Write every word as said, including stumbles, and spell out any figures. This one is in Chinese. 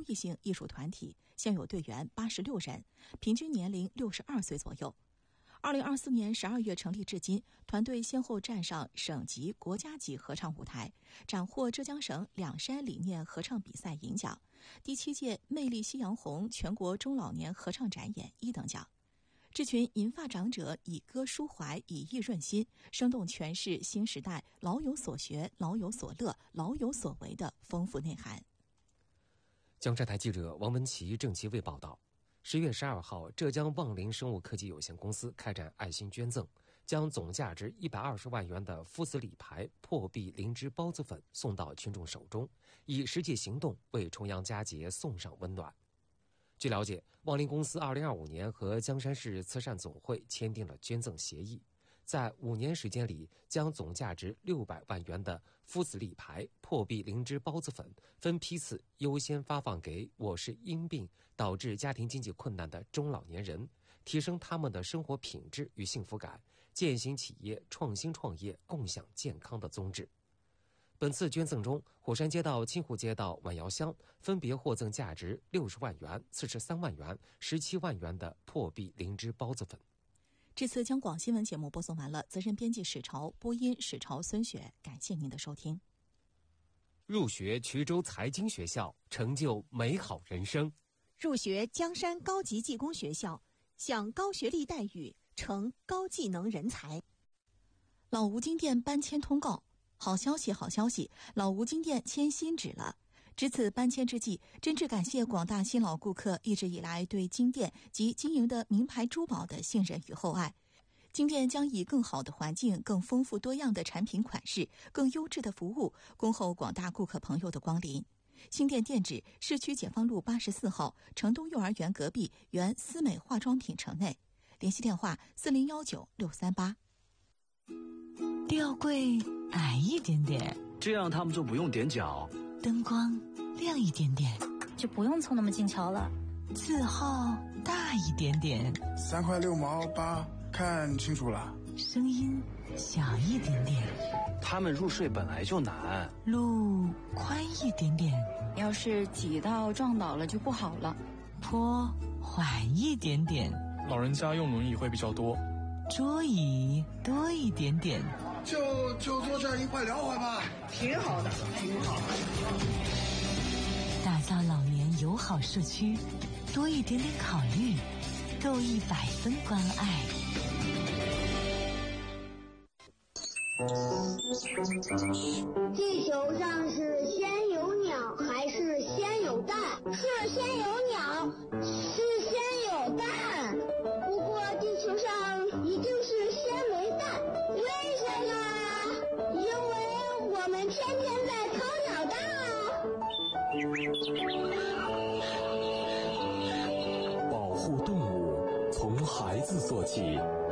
异性艺术团体，现有队员八十六人，平均年龄六十二岁左右。二零二四年十二月成立至今，团队先后站上省级、国家级合唱舞台，斩获浙江省两山理念合唱比赛银奖，第七届魅力夕阳红全国中老年合唱展演一等奖。这群银发长者以歌抒怀，以艺润心，生动诠释新时代老有所学、老有所乐、老有所为的丰富内涵。 江浙台记者王文琪、郑其卫报道。十月十二号，浙江望林生物科技有限公司开展爱心捐赠，将总价值一百二十万元的夫子礼牌破壁灵芝孢子粉送到群众手中，以实际行动为重阳佳节送上温暖。据了解，望林公司二零二五年和江山市慈善总会签订了捐赠协议，在五年时间里，将总价值六百万元的夫子礼牌破壁灵芝孢子粉分批次优先发放给我市因病导致家庭经济困难的中老年人，提升他们的生活品质与幸福感，践行企业创新创业共享健康的宗旨。本次捐赠中，火山街道、金湖街道、晚窑乡分别获赠价值六十万元、四十三万元、十七万元的破壁灵芝孢子粉。 这次江广新闻节目播送完了，责任编辑史潮，播音史潮、孙雪，感谢您的收听。 入学衢州财经学校，成就美好人生； 入学江山高级技工学校，享高学历待遇，成高技能人才。 老吴金店搬迁通告，好消息好消息，老吴金店迁新址了。值此搬迁之际，真挚感谢广大新老顾客一直以来对金店及经营的名牌珠宝的信任与厚爱。金店将以更好的环境、更丰富多样的产品款式、更优质的服务，恭候广大顾客朋友的光临。新店店址：市区解放路八十四号城东幼儿园隔壁原思美化妆品城内。联系电话：四零幺九六三八。 吊柜矮一点点， 这样他们就不用踮脚。 灯光亮一点点， 就不用凑那么近瞧了。 字号大一点点， 三块六毛八，看清楚了。 声音小一点点， 他们入睡本来就难。 路宽一点点， 要是挤到撞倒了就不好了。 坡缓一点点， 老人家用轮椅会比较多。 桌椅多一点点， 就就坐这儿一块聊会吧， 挺好的，挺好。 打造老年友好社区，多一点点考虑，够一百分关爱。 地球上是先有鸟还是先有蛋？是先有鸟，是先有蛋。不过地球上一定是先没蛋，为什么？因为我们天天在掏鸟蛋啊！保护动物，从孩子做起。